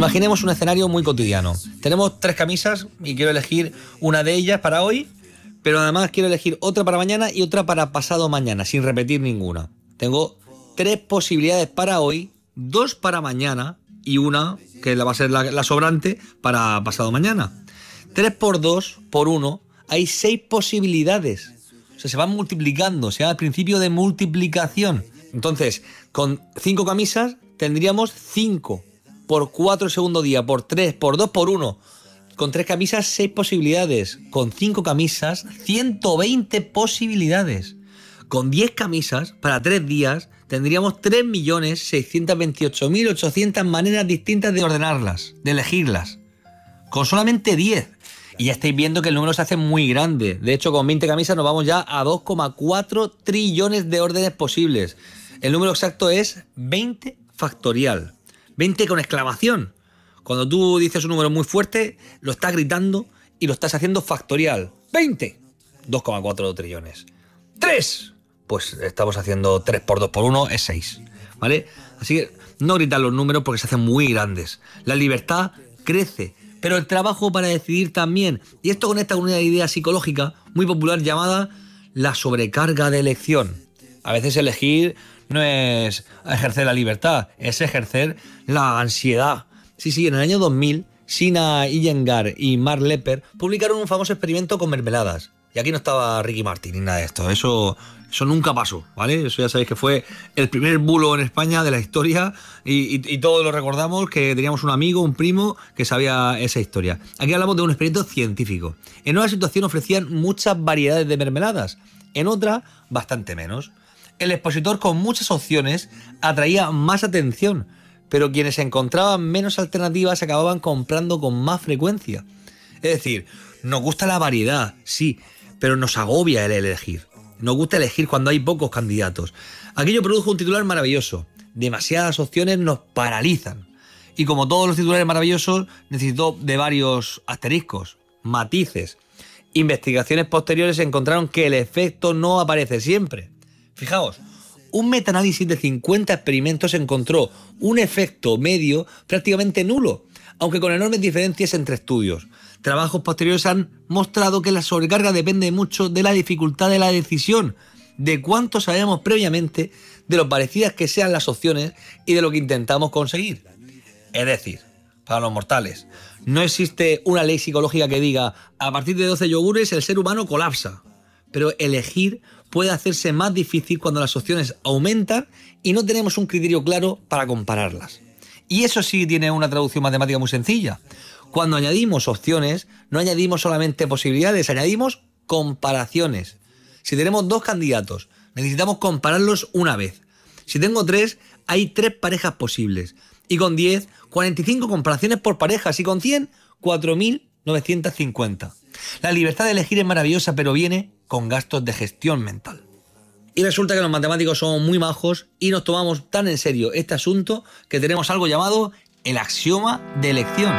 Imaginemos un escenario muy cotidiano. Tenemos 3 camisas y quiero elegir una de ellas para hoy, pero además quiero elegir otra para mañana y otra para pasado mañana, sin repetir ninguna. Tengo 3 posibilidades para hoy, 2 para mañana y una, que va a ser la sobrante, para pasado mañana. 3 por 2 por 1, hay 6 posibilidades. O sea, se van multiplicando, se llama el principio de multiplicación. Entonces, con 5 camisas tendríamos 5 por 4 el segundo día, por 3, por 2, por 1. Con 3 camisas, 6 posibilidades. Con 5 camisas, 120 posibilidades. Con 10 camisas, para 3 días, tendríamos 3.628.800 maneras distintas de ordenarlas, de elegirlas. Con solamente 10. Y ya estáis viendo que el número se hace muy grande. De hecho, con 20 camisas nos vamos ya a 2,4 trillones de órdenes posibles. El número exacto es 20 factorial. 20 con exclamación. Cuando tú dices un número muy fuerte, lo estás gritando y lo estás haciendo factorial. 20. 2,4 trillones. 3. Pues estamos haciendo 3 por 2 por 1 es 6. ¿Vale? Así que no gritar los números porque se hacen muy grandes. La libertad crece, pero el trabajo para decidir también. Y esto conecta con una idea psicológica muy popular llamada la sobrecarga de elección. A veces elegir no es ejercer la libertad, es ejercer la ansiedad. Sí, en el año 2000, Sina Iyengar y Mark Lepper publicaron un famoso experimento con mermeladas. Y aquí no estaba Ricky Martin ni nada de esto. Eso nunca pasó, ¿vale? Eso ya sabéis que fue el primer bulo en España de la historia y todos lo recordamos, que teníamos un amigo, un primo, que sabía esa historia. Aquí hablamos de un experimento científico. En una situación ofrecían muchas variedades de mermeladas, en otra bastante menos. El expositor con muchas opciones atraía más atención, pero quienes encontraban menos alternativas acababan comprando con más frecuencia. Es decir, nos gusta la variedad, sí, pero nos agobia el elegir. Nos gusta elegir cuando hay pocos candidatos. Aquello produjo un titular maravilloso. Demasiadas opciones nos paralizan. Y como todos los titulares maravillosos, necesitó de varios asteriscos, matices. Investigaciones posteriores encontraron que el efecto no aparece siempre. Fijaos, un metaanálisis de 50 experimentos encontró un efecto medio prácticamente nulo, aunque con enormes diferencias entre estudios. Trabajos posteriores han mostrado que la sobrecarga depende mucho de la dificultad de la decisión, de cuánto sabemos previamente, de lo parecidas que sean las opciones y de lo que intentamos conseguir. Es decir, para los mortales, no existe una ley psicológica que diga a partir de 12 yogures el ser humano colapsa, pero elegir puede hacerse más difícil cuando las opciones aumentan y no tenemos un criterio claro para compararlas. Y eso sí tiene una traducción matemática muy sencilla. Cuando añadimos opciones, no añadimos solamente posibilidades, añadimos comparaciones. Si tenemos 2 candidatos, necesitamos compararlos una vez. Si tengo 3, hay 3 parejas posibles. Y con 10, 45 comparaciones por parejas. Y con 100, 4.950. La libertad de elegir es maravillosa, pero viene con gastos de gestión mental. Y resulta que los matemáticos somos muy majos y nos tomamos tan en serio este asunto que tenemos algo llamado el axioma de elección.